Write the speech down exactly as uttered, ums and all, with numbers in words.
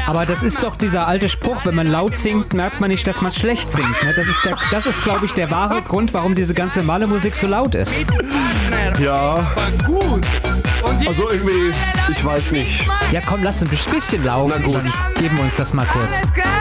Aber das ist doch dieser alte Spruch, wenn man laut singt, merkt man nicht, dass man schlecht singt. Ne? Das ist, der, das ist glaube ich, der wahre Grund, warum diese ganze Malle-Musik so laut ist. Ja. Gut. Also irgendwie, ich weiß nicht. Ja komm, lass ein bisschen laufen. Na gut. Dann geben wir uns das mal kurz.